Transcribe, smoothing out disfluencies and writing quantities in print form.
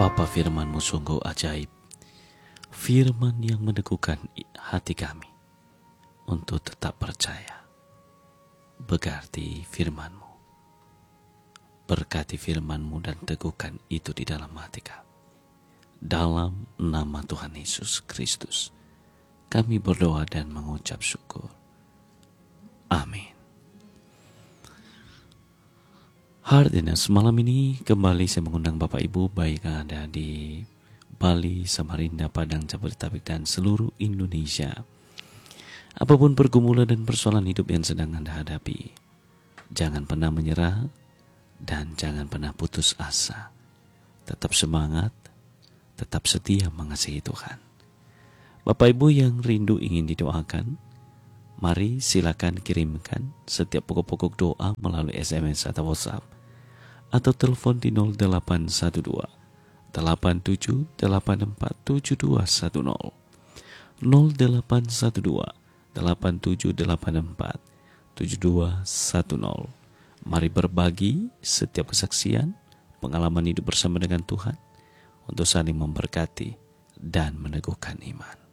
Bapa, firman-Mu sungguh ajaib, firman yang meneguhkan hati kami untuk tetap percaya. Berkati firman-Mu, berkati firman-Mu dan teguhkan itu di dalam hati kami. Dalam nama Tuhan Yesus Kristus, kami berdoa dan mengucap syukur. Amin. Hardiness, malam ini kembali saya mengundang Bapak Ibu baik yang ada di Bali, Samarinda, Padang, Jabodetabek dan seluruh Indonesia. Apapun pergumulan dan persoalan hidup yang sedang Anda hadapi, jangan pernah menyerah dan jangan pernah putus asa. Tetap semangat, tetap setia mengasihi Tuhan. Bapak Ibu yang rindu ingin didoakan, mari silakan kirimkan setiap pokok-pokok doa melalui SMS atau WhatsApp atau telepon di 0812 8784 7210 0812 8784 7210. Mari berbagi setiap kesaksian, pengalaman hidup bersama dengan Tuhan untuk saling memberkati dan meneguhkan iman.